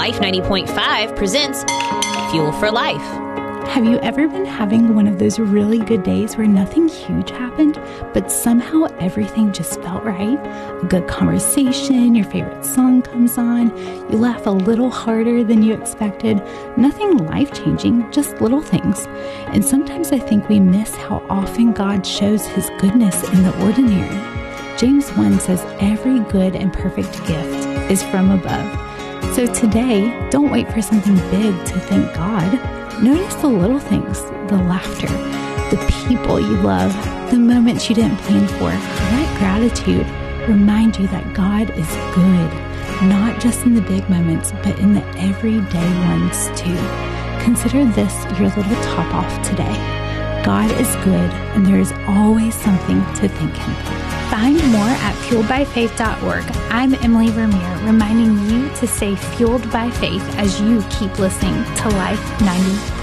Life 90.5 presents Fuel for Life. Have you ever been having one of those really good days where nothing huge happened, but somehow everything just felt right? A good conversation, your favorite song comes on, you laugh a little harder than you expected. Nothing life-changing, just little things. And sometimes I think we miss how often God shows His goodness in the ordinary. James 1 says every good and perfect gift is from above. So today, don't wait for something big to thank God. Notice the little things, the laughter, the people you love, the moments you didn't plan for. Let gratitude remind you that God is good, not just in the big moments, but in the everyday ones too. Consider this your little top off today. God is good, and there is always something to thank Him for. Find more at fueledbyfaith.org. I'm Emily Vermeer, reminding you to stay fueled by faith as you keep listening to Life 90.